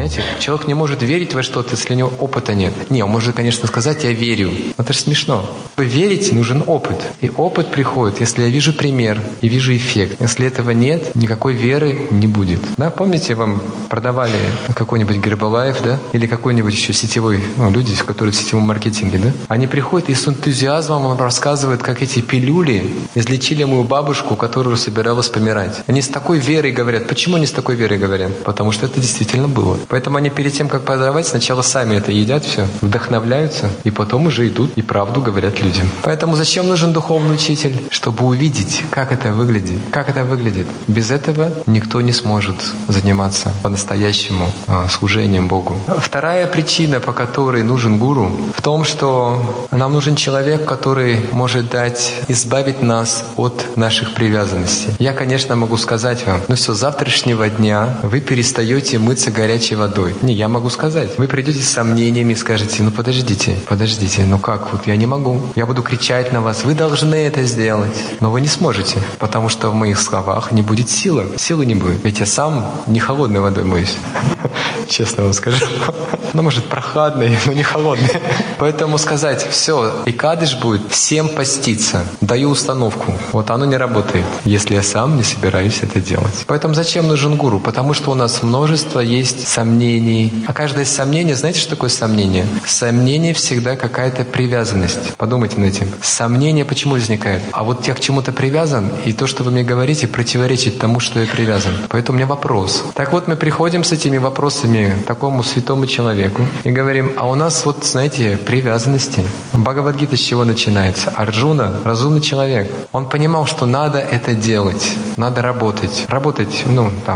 Понимаете? Человек не может верить во что-то, если у него опыта нет. Не, он может, конечно, сказать: я верю. Но это же смешно. Вы верите, нужен опыт. И опыт приходит, если я вижу пример и вижу эффект. Если этого нет, никакой веры не будет. Да, помните, вам продавали какой-нибудь Гербалайф, да? Или какой-нибудь еще сетевой, люди, которые в сетевом маркетинге, да? Они приходят и с энтузиазмом вам рассказывают, как эти пилюли излечили мою бабушку, которая собиралась помирать. Они с такой верой говорят. Почему они с такой верой говорят? Потому что это действительно было. Поэтому они перед тем, как продавать, сначала сами это едят все, вдохновляются, и потом уже идут и правду говорят людям. Поэтому зачем нужен духовный учитель? Чтобы увидеть, как это выглядит. Как это выглядит. Без этого никто не сможет заниматься по-настоящему служением Богу. Вторая причина, по которой нужен гуру, в том, что нам нужен человек, который может избавить нас от наших привязанностей. Я, конечно, могу сказать вам: ну все, с завтрашнего дня вы перестаете мыться горячей водой. Не, я могу сказать. Вы придете с сомнениями и скажете: ну подождите, ну как, вот я не могу. Я буду кричать на вас: вы должны это сделать. Но вы не сможете, потому что в моих словах не будет силы. Силы не будет. Ведь я сам не холодной водой моюсь. Честно вам скажу. Ну, может, прохладной, но не холодной. Поэтому сказать: все, и кадыш будет всем поститься. Даю установку. Вот оно не работает, если я сам не собираюсь это делать. Поэтому зачем нужен гуру? Потому что у нас множество есть сомнений. А каждое сомнение, знаете, что такое сомнение? Сомнение всегда какая-то привязанность. Подумайте над этим. Сомнение почему возникает? А вот я к чему-то привязан, и то, что вы мне говорите, противоречит тому, что я привязан. Поэтому у меня вопрос. Так вот, мы приходим с этими вопросами к такому святому человеку и говорим: а у нас вот, знаете, привязанности. Бхагавад-гита с чего начинается? Арджуна, разумный человек, он понимал, что надо это делать, надо работать. Работать,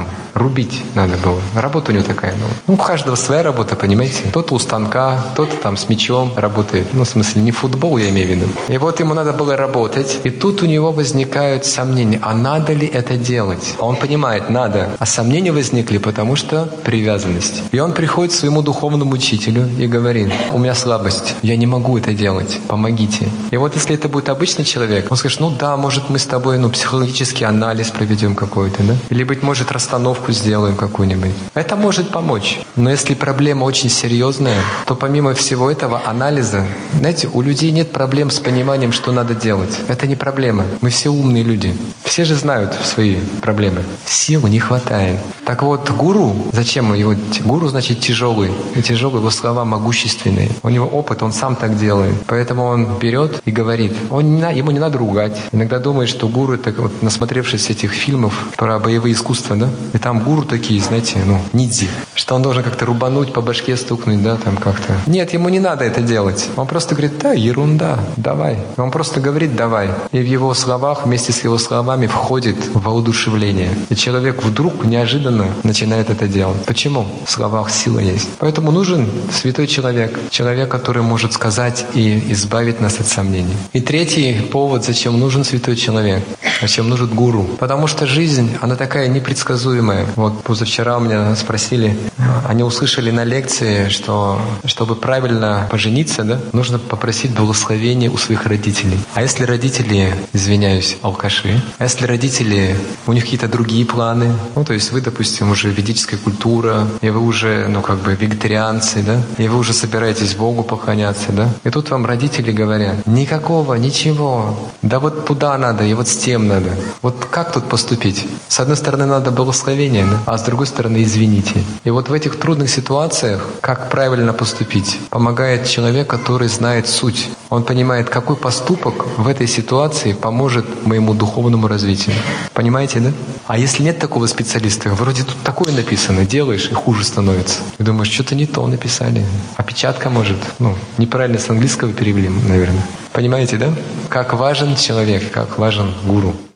рубить надо было. Работа у него такая. У каждого своя работа, понимаете? Кто-то у станка, кто-то там с мячом работает. В смысле, не футбол, я имею в виду. И вот ему надо было работать. И тут у него возникают сомнения. А надо ли это делать? А он понимает, надо. А сомнения возникли, потому что привязанность. И он приходит к своему духовному учителю и говорит: у меня слабость, я не могу это делать, помогите. И вот если это будет обычный человек, он скажет: ну да, может мы с тобой психологический анализ проведем какой-то, да? Или, быть может, расстановку сделаем какую-нибудь. Это может помочь. Но если проблема очень серьезная, то помимо всего этого анализа, знаете, у людей нет проблем с пониманием, что надо делать. Это не проблема. Мы все умные люди. Все же знают свои проблемы. Сил не хватает. Так вот, гуру, зачем его? Гуру значит тяжелый. И тяжелый, его слова могущественные. У него опыт, он сам так делает. Поэтому он берет и говорит. Ему не надо ругать. Иногда думают, что гуру — это вот, насмотревшись этих фильмов про боевые искусства, да? И там гуру такие, знаете, ниндзя. Что он должен как-то рубануть, по башке стукнуть, да, там как-то. Нет, ему не надо это делать. Он просто говорит: да, ерунда, давай. Он просто говорит: давай. И в его словах, вместе с его словами входит воодушевление. И человек вдруг неожиданно начинает это делать. Почему? В словах сила есть. Поэтому нужен святой человек. Человек, который может сказать и избавить нас от сомнений. И третий повод, зачем нужен святой человек. Зачем нужен гуру. Потому что жизнь, она такая непредсказуемая. Вот позавчера у меня спросили, они услышали на лекции, что чтобы правильно пожениться, да, нужно попросить благословения у своих родителей. А если родители, извиняюсь, алкаши? А если родители, у них какие-то другие планы? То есть вы, допустим, уже ведическая культура, и вы уже, вегетарианцы, да? И вы уже собираетесь Богу поклоняться, да? И тут вам родители говорят: никакого, ничего. Да вот туда надо, и вот с тем надо. Вот как тут поступить? С одной стороны, надо благословение, да? А с другой стороны, извините. И вот в этих трудных ситуациях, как правильно поступить, помогает человек, который знает суть. Он понимает, какой поступок в этой ситуации поможет моему духовному развитию. Понимаете, да? А если нет такого специалиста, вроде тут такое написано, делаешь, и хуже становится. И думаешь, что-то не то написали. Опечатка, может, неправильно с английского перевели, наверное. Понимаете, да? Как важен человек, как важен гуру.